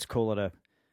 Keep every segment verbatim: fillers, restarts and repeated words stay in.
let's call it a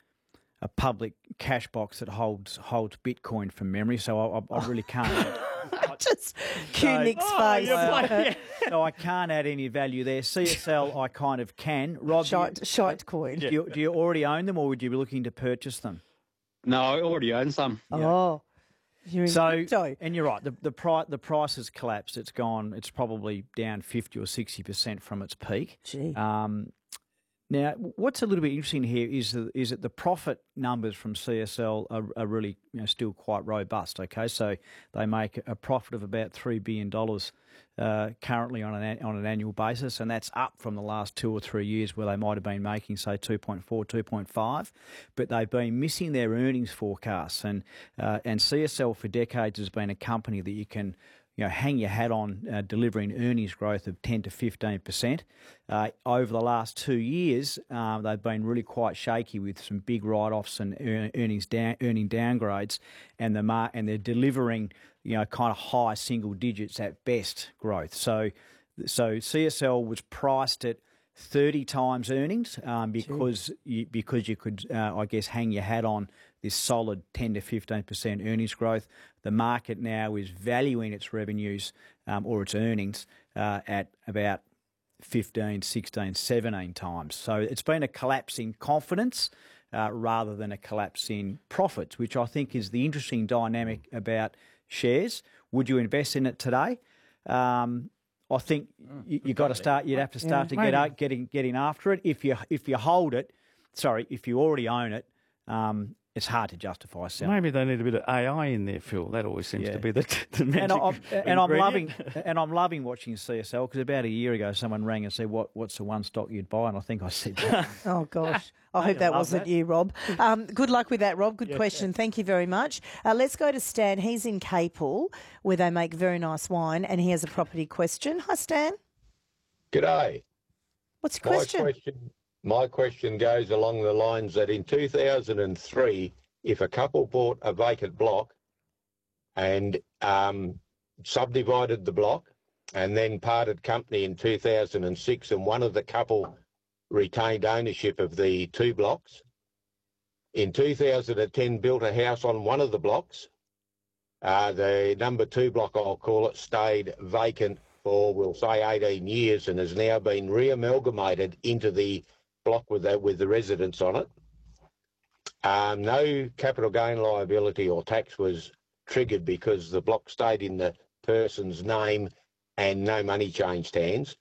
a public cash box that holds holds Bitcoin from memory. So I, I, I really can't. Just cue So- Nick's Oh, face. Uh, so I can't add any value there. C S L, I kind of can. Rob, do you, Shite, shite coin. do, you, do you already own them, or would you be looking to purchase them? No, I already own some. Oh, you're in So, crypto. and you're right. The the price the price has collapsed. It's gone. It's probably down fifty or sixty percent from its peak. Gee. Um, now, what's a little bit interesting here is that, is that the profit numbers from C S L are, are really you know, still quite robust. Okay, so they make a profit of about three billion dollars uh, currently on an on an annual basis, and that's up from the last two or three years where they might have been making say two point four, two point five, but they've been missing their earnings forecasts, and uh, and C S L for decades has been a company that you can. You know, hang your hat on uh, delivering earnings growth of ten to fifteen percent. Uh, over the last two years, uh, they've been really quite shaky with some big write-offs and ear- earnings down, earning downgrades, and the mar- and they're delivering you know kind of high single digits at best growth. So, so C S L was priced at thirty times earnings um, because you, because you could uh, I guess hang your hat on this solid ten to fifteen percent earnings growth. The market now is valuing its revenues um, or its earnings uh, at about fifteen, sixteen, seventeen times. So it's been a collapse in confidence uh, rather than a collapse in profits, which I think is the interesting dynamic about shares. Would you invest in it today? Um, I think you, you got to start. You'd have to start Yeah, to get out, getting getting after it. If you if you hold it, sorry, if you already own it, um, it's hard to justify selling. Maybe they need a bit of A I in there, Phil. That always seems Yeah. to be the, the magic And, I'm, and I'm loving ingredient. and I'm loving watching C S L because about a year ago someone rang and said, "What what's the one stock you'd buy?" And I think I said that. Oh, gosh. I hope that love wasn't that. you, Rob. Um, good luck with that, Rob. Good question. Thank you very much. Uh, let's go to Stan. He's in Capel, where they make very nice wine, and he has a property question. Hi, Stan. G'day. What's your question? My question, my question goes along the lines that in two thousand three, if a couple bought a vacant block and um, subdivided the block and then parted company in two thousand six, and one of the couple retained ownership of the two blocks, in two thousand ten built a house on one of the blocks, uh, the number two block, I'll call it, stayed vacant for, we'll say, eighteen years and has now been re-amalgamated into the block with the, with the residents on it. Um, no capital gain liability or tax was triggered because the block stayed in the person's name and no money changed hands.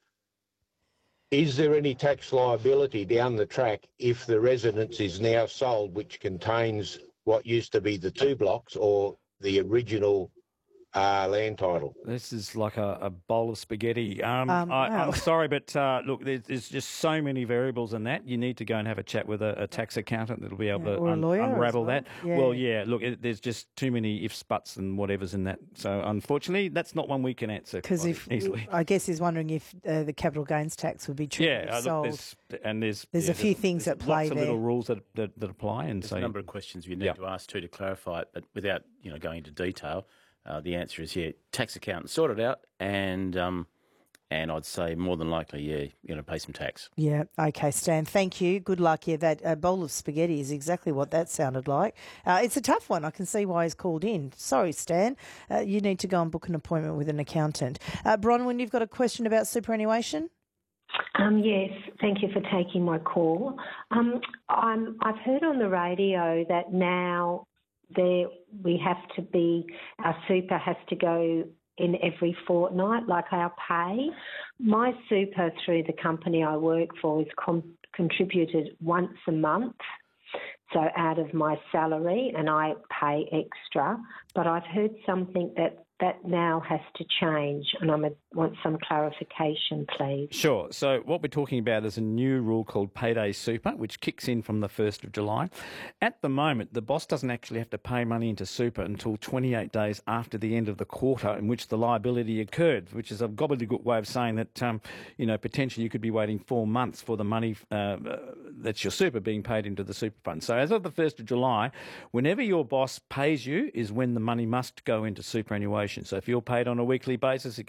Is there any tax liability down the track if the residence is now sold, which contains what used to be the two blocks or the original uh, land title? This is like a, a bowl of spaghetti. Um, Um, I, wow. I'm sorry, but uh, look, there's, there's just so many variables in that. You need to go and have a chat with a, a tax accountant that'll be able Yeah, to or a un- lawyer as unravel well. that. Yeah. Well, yeah, look, it, there's just too many ifs, buts and whatever's in that. So unfortunately, that's not one we can answer Because quite if easily. I guess he's wondering if uh, the capital gains tax would be triggered Yeah, if uh, sold. look, there's, and there's There's yeah, a few things there's at play lots of there. little rules that, that, that apply, and There's so a number of questions you need Yeah. to ask too to clarify it, but without you know going into detail, uh, the answer is yeah, tax accountant sort it out, and um, and I'd say more than likely, yeah, you're going to pay some tax. Yeah. Okay, Stan. Thank you. Good luck. Yeah, that uh, bowl of spaghetti is exactly what that sounded like. Uh, it's a tough one. I can see why he's called in. Sorry, Stan. Uh, you need to go and book an appointment with an accountant. Uh, Bronwyn, you've got a question about superannuation? Um, yes, thank you for taking my call. Um, I'm, I've heard on the radio that now there we have to be, our super has to go in every fortnight, like our pay. My super through the company I work for is com- contributed once a month, so out of my salary, and I pay extra. But I've heard something that that now has to change, and I want some clarification, please. Sure. So what we're talking about is a new rule called Payday Super, which kicks in from the first of July. At the moment, the boss doesn't actually have to pay money into Super until twenty-eight days after the end of the quarter in which the liability occurred, which is a gobbledygook way of saying that, um, you know, potentially you could be waiting four months for the money uh, that's your Super being paid into the Super Fund. So as of the first of July, whenever your boss pays you is when the money must go into superannuation. So if you're paid on a weekly basis, it goes in on a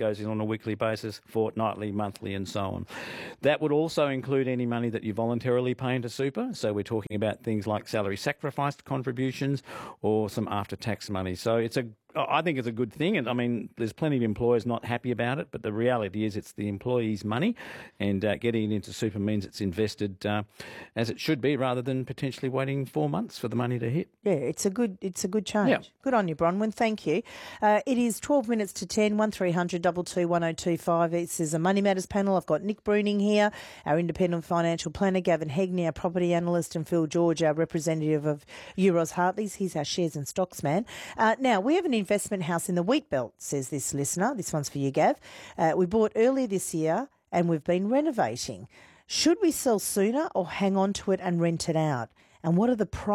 weekly basis, fortnightly, monthly and so on. That would also include any money that you voluntarily pay into super. So we're talking about things like salary sacrifice contributions or some after-tax money. So it's a I think it's a good thing, and I mean, there's plenty of employers not happy about it, but the reality is it's the employee's money, and uh, getting it into super means it's invested uh, as it should be, rather than potentially waiting four months for the money to hit. Yeah, it's a good it's a good change. Yeah. Good on you, Bronwyn. Thank you. Uh, it is twelve minutes to ten, one three hundred two two one oh two five. This is a Money Matters panel. I've got Nick Bruning here, our independent financial planner, Gavin Hegney, our property analyst, and Phil George, our representative of Euros Hartleys. He's our shares and stocks man. Uh, now, we have an investment house in the wheat belt, says this listener. This one's for you, Gav. Uh, we bought earlier this year and we've been renovating. Should we sell sooner or hang on to it and rent it out? And what are the prices?